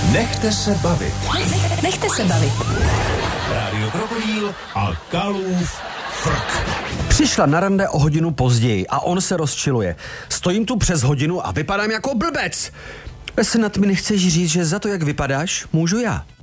Nechte se bavit. Nechte se bavit. Rádio Krokodýl a Kalův frk. Přišla na rande o hodinu později a on se rozčiluje. Stojím tu přes hodinu a vypadám jako blbec. Snad mi nechceš říct, že za to, jak vypadáš, můžu já.